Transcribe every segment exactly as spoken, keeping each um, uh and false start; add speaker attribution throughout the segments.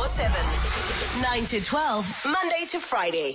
Speaker 1: seven. nine to twelve, Monday to Friday.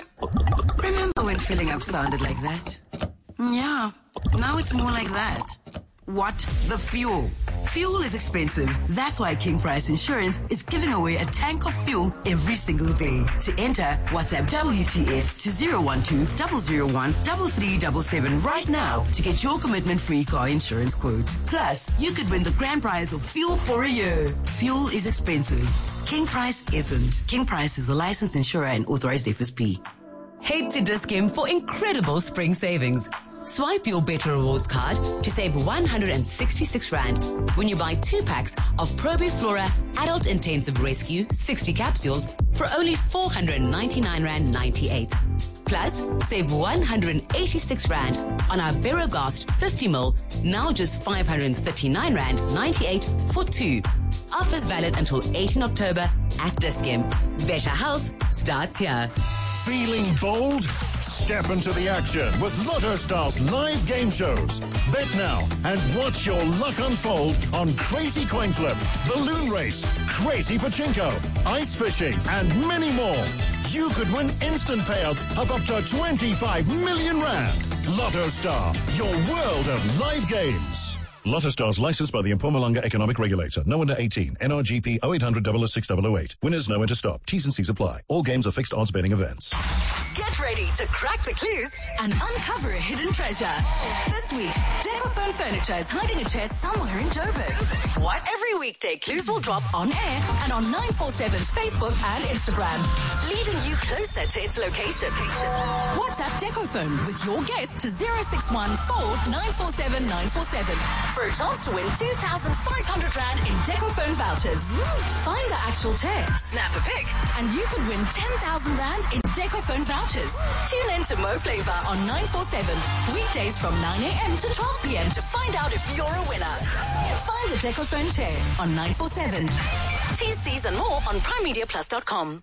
Speaker 2: Remember when filling up sounded like that? Yeah, now it's more like that. What? The fuel. Fuel is expensive. That's why King Price Insurance is giving away a tank of fuel every single day. To enter, WhatsApp W T F to zero one two, zero zero one, three three seven seven right now to get your commitment-free car insurance quote. Plus, you could win the grand prize of fuel for a year. Fuel is expensive. King Price isn't. King Price is a licensed insurer and authorized F S P.
Speaker 3: Head to Dis-Chem for incredible spring savings. Swipe your Better Rewards card to save one hundred sixty-six rand when you buy two packs of Probiflora Adult Intensive Rescue sixty capsules for only four hundred ninety-nine rand ninety-eight. Plus, save one hundred eighty-six rand on our Berogast fifty milliliters, now just five hundred thirty-nine rand ninety-eight for two. Offers valid until eighteenth October at Dis-Chem. Better health starts here.
Speaker 4: Feeling bold? Step into the action with Lotto Star's live game shows. Bet now and watch your luck unfold on Crazy Coin Flip, Balloon Race, Crazy Pachinko, Ice Fishing, and many more. You could win instant payouts of up to twenty-five million rand. Lotto Star, your world of live games. Lotto Stars licensed by the Mpumalanga Economic Regulator. No under eighteen. N R G P oh eight hundred, double oh six, double oh eight. Winners know when to stop. T's and C's apply. All games are fixed odds betting events.
Speaker 1: Get ready to crack the clues and uncover a hidden treasure. This week, Decophone Furniture is hiding a chair somewhere in Joburg. What? Every weekday, clues will drop on air and on nine forty-seven's Facebook and Instagram, leading you closer to its location. WhatsApp Decophone with your guess to zero six one four nine four seven nine four seven for a chance to win two thousand five hundred rand in Decophone vouchers. Find the actual chair, snap a pic, and you could win ten thousand rand in Decophone vouchers. Tune in to Mo Flavor on nine forty-seven, weekdays from nine a.m. to twelve p.m. to find out if you're a winner. Find the Decophone chair on nine forty-seven. T's, C's and more on prime media plus dot com.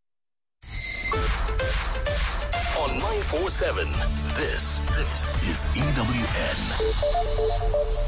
Speaker 5: On nine forty-seven, this, this is E W N.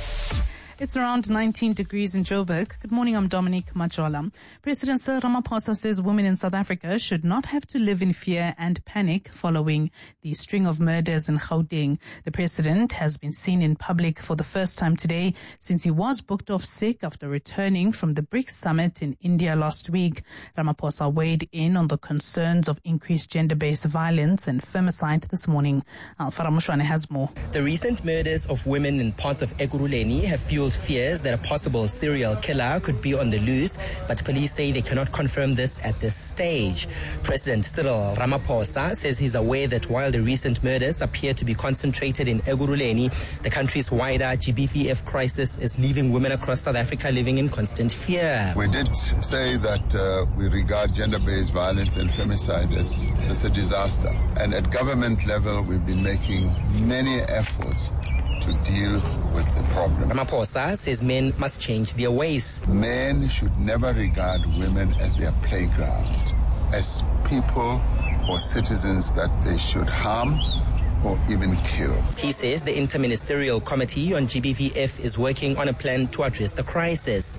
Speaker 6: It's around nineteen degrees in Joburg. Good morning, I'm Dominique Majola. President Cyril Ramaphosa says women in South Africa should not have to live in fear and panic following the string of murders in Gauteng. The president has been seen in public for the first time today since he was booked off sick after returning from the BRICS summit in India last week. Ramaphosa weighed in on the concerns of increased gender-based violence and femicide this morning. Alfara Mushwane has more.
Speaker 7: The recent murders of women in parts of Ekurhuleni have fueled fears that a possible serial killer could be on the loose, but police say they cannot confirm this at this stage. President Cyril Ramaphosa says he's aware that while the recent murders appear to be concentrated in Ekurhuleni, the country's wider G B V F crisis is leaving women across South Africa living in constant fear.
Speaker 8: We did say that uh, we regard gender-based violence and femicide as, as a disaster. And at government level, we've been making many efforts to deal with the problem.
Speaker 7: Ramaphosa says men must change their ways.
Speaker 8: Men should never regard women as their playground, as people or citizens that they should harm or even kill.
Speaker 7: He says the Interministerial Committee on G B V F is working on a plan to address the crisis.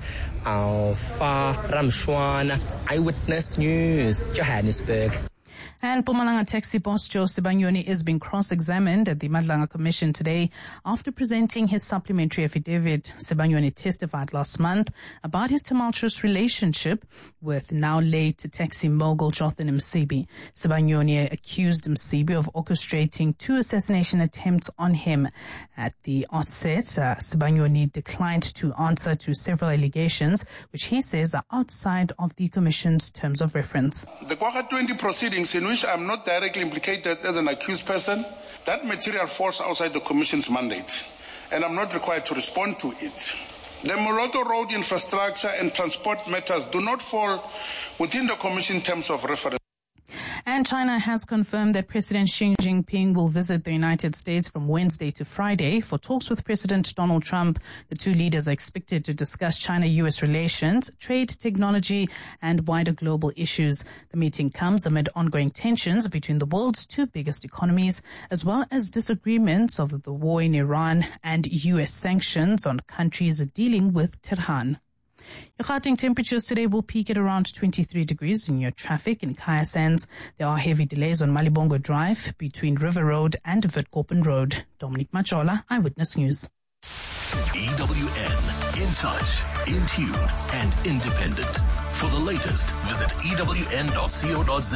Speaker 7: Alpha Ramshwana, Eyewitness News, Johannesburg.
Speaker 6: And Mpumalanga taxi boss Joe Sibanyoni is being cross-examined at the Madlanga Commission today after presenting his supplementary affidavit. Sibanyoni testified last month about his tumultuous relationship with now late taxi mogul Jotham Msibi. Sibanyoni accused Msibi of orchestrating two assassination attempts on him. At the outset, uh, Sibanyoni declined to answer to several allegations, which he says are outside of the Commission's terms of reference.
Speaker 9: The Kwagga twenty proceedings in which I'm not directly implicated as an accused person, that material falls outside the Commission's mandate, and I'm not required to respond to it. The Moroto Road infrastructure and transport matters do not fall within the Commission terms of reference.
Speaker 6: And China has confirmed that President Xi Jinping will visit the United States from Wednesday to Friday for talks with President Donald Trump. The two leaders are expected to discuss China-U S relations, trade, technology, and wider global issues. The meeting comes amid ongoing tensions between the world's two biggest economies, as well as disagreements over the war in Iran and U S sanctions on countries dealing with Tehran. Your Gauteng temperatures today will peak at around twenty-three degrees in your traffic in Kaya Sands. There are heavy delays on Malibongo Drive between River Road and Witkoppen Road. Dominic Machola, Eyewitness News.
Speaker 5: E W N, in touch, in tune, and independent. For the latest, visit E W N dot co dot za.